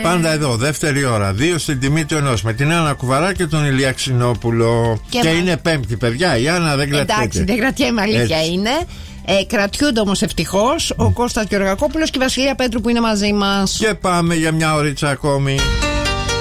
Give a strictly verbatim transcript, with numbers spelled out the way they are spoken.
πάντα εδώ, δεύτερη ώρα. Δύο στην τιμή του ενός. Με την Άννα Κουβαρά και τον Ηλία Ξινόπουλο. Και, και είναι Πέμπτη, παιδιά. Η Άννα δεν κρατιέται. Εντάξει, δεν κρατιέμαι, αλήθεια έτσι είναι. Ε, κρατιούνται όμως ευτυχώς mm. ο Κώστας Γεωργακόπουλος και η Βασιλεία Πέτρου που είναι μαζί μας. Και πάμε για μια ωρίτσα ακόμη.